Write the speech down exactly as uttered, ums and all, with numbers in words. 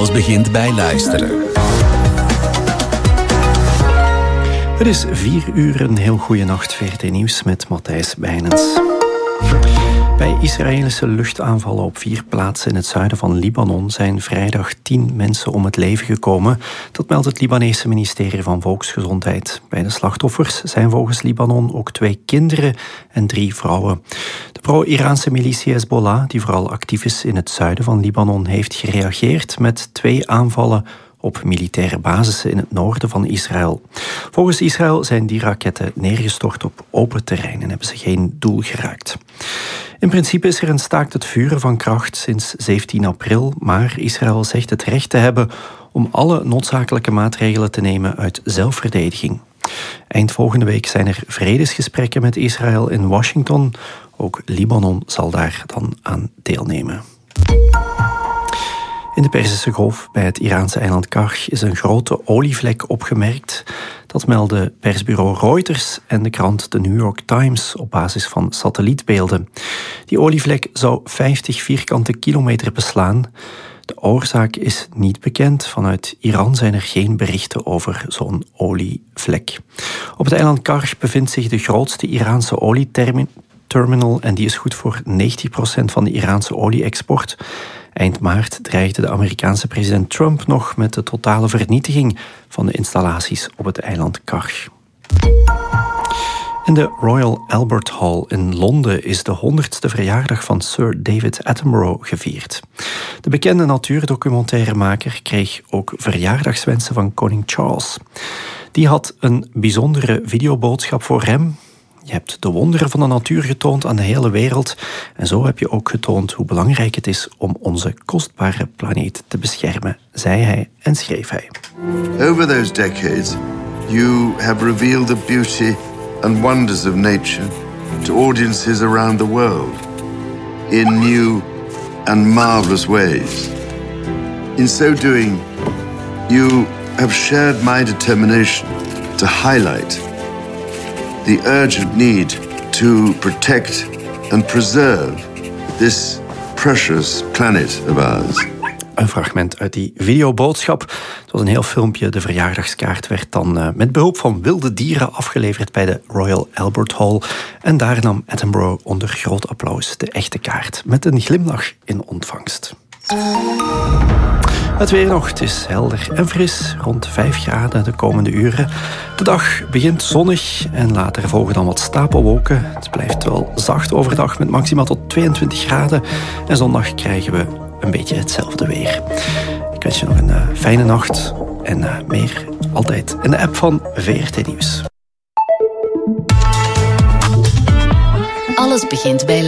Alles begint bij luisteren. Het is vier uur, een heel goede nacht. V R T Nieuws met Matthijs Bijnens. Bij Israëlische luchtaanvallen op vier plaatsen in het zuiden van Libanon zijn vrijdag tien mensen om het leven gekomen. Dat meldt het Libanese ministerie van Volksgezondheid. Bij de slachtoffers zijn volgens Libanon ook twee kinderen en drie vrouwen. De pro-Iraanse militie Hezbollah, die vooral actief is in het zuiden van Libanon, heeft gereageerd met twee aanvallen op militaire basissen in het noorden van Israël. Volgens Israël zijn die raketten neergestort op open terrein en hebben ze geen doel geraakt. In principe is er een staakt het vuren van kracht sinds zeventien april, maar Israël zegt het recht te hebben om alle noodzakelijke maatregelen te nemen uit zelfverdediging. Eind volgende week zijn er vredesgesprekken met Israël in Washington. Ook Libanon zal daar dan aan deelnemen. In de Perzische Golf bij het Iraanse eiland Karg is een grote olievlek opgemerkt. Dat melden persbureau Reuters en de krant The New York Times op basis van satellietbeelden. Die olievlek zou vijftig vierkante kilometer beslaan. De oorzaak is niet bekend. Vanuit Iran zijn er geen berichten over zo'n olievlek. Op het eiland Karg bevindt zich de grootste Iraanse olieterminal en die is goed voor negentig procent van de Iraanse olie-export. Eind maart dreigde de Amerikaanse president Trump nog met de totale vernietiging van de installaties op het eiland Karg. In de Royal Albert Hall in Londen is de honderdste verjaardag van Sir David Attenborough gevierd. De bekende natuurdocumentairemaker kreeg ook verjaardagswensen van koning Charles. Die had een bijzondere videoboodschap voor hem. Je hebt de wonderen van de natuur getoond aan de hele wereld. En zo heb je ook getoond hoe belangrijk het is om onze kostbare planeet te beschermen, zei hij en schreef hij. Over those decades, you have revealed the beauty and wonders of nature to audiences around the world in new and marvelous ways. In so doing, you have shared my determination to highlight the urgent need to protect and preserve this precious planet of ours. Een fragment uit die videoboodschap. Het was een heel filmpje. De verjaardagskaart werd dan uh, met behulp van wilde dieren afgeleverd bij de Royal Albert Hall. En daar nam Attenborough onder groot applaus de echte kaart met een glimlach in ontvangst. Het weer nog, het is helder en fris, rond vijf graden de komende uren. De dag begint zonnig en later volgen dan wat stapelwolken. Het blijft wel zacht overdag met maximaal tot tweeëntwintig graden. En zondag krijgen we een beetje hetzelfde weer. Ik wens je nog een uh, fijne nacht en uh, meer altijd in de app van V R T Nieuws. Alles begint bij